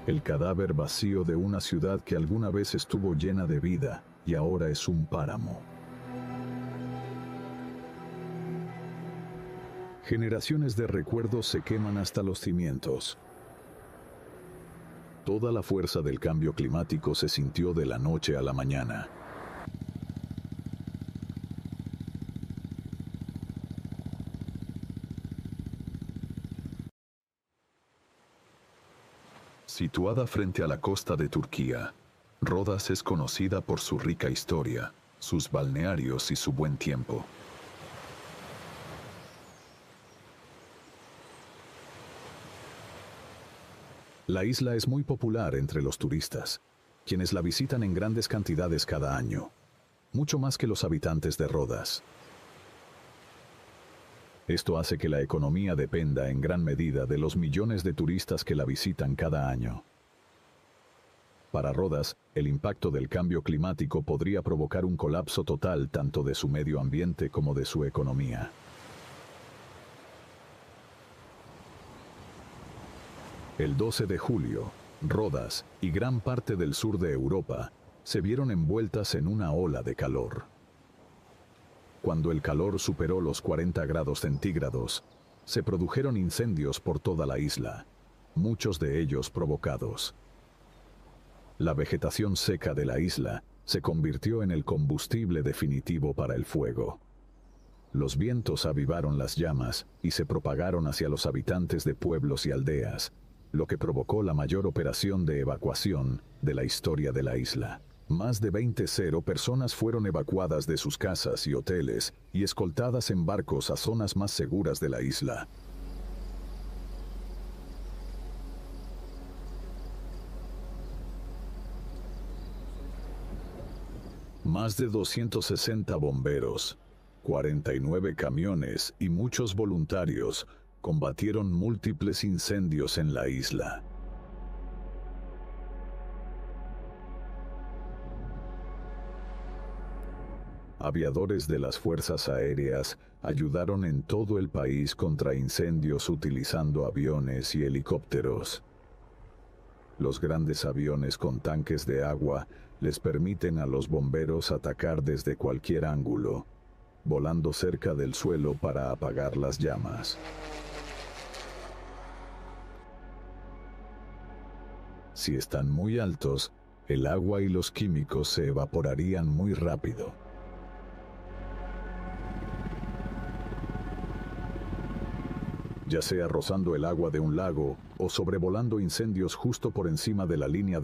El cadáver vacío de una ciudad que alguna vez estuvo llena de vida y ahora es un páramo. Generaciones de recuerdos se queman hasta los cimientos. Toda la fuerza del cambio climático se sintió de la noche a la mañana. Situada frente a la costa de Turquía, Rodas es conocida por su rica historia, sus balnearios y su buen tiempo. La isla es muy popular entre los turistas, quienes la visitan en grandes cantidades cada año, mucho más que los habitantes de Rodas. Esto hace que la economía dependa en gran medida de los millones de turistas que la visitan cada año. Para Rodas, el impacto del cambio climático podría provocar un colapso total tanto de su medio ambiente como de su economía. El 12 de julio, Rodas y gran parte del sur de Europa se vieron envueltas en una ola de calor. Cuando el calor superó los 40 grados centígrados, se produjeron incendios por toda la isla, muchos de ellos provocados. La vegetación seca de la isla se convirtió en el combustible definitivo para el fuego. Los vientos avivaron las llamas y se propagaron hacia los habitantes de pueblos y aldeas, lo que provocó la mayor operación de evacuación de la historia de la isla. Más de 20 personas fueron evacuadas de sus casas y hoteles y escoltadas en barcos a zonas más seguras de la isla. Más de 260 bomberos, 49 camiones y muchos voluntarios combatieron múltiples incendios en la isla. Aviadores de las fuerzas aéreas ayudaron en todo el país contra incendios utilizando aviones y helicópteros. Los grandes aviones con tanques de agua les permiten a los bomberos atacar desde cualquier ángulo, volando cerca del suelo para apagar las llamas. Si están muy altos, el agua y los químicos se evaporarían muy rápido. Ya sea rozando el agua de un lago o sobrevolando incendios justo por encima de la línea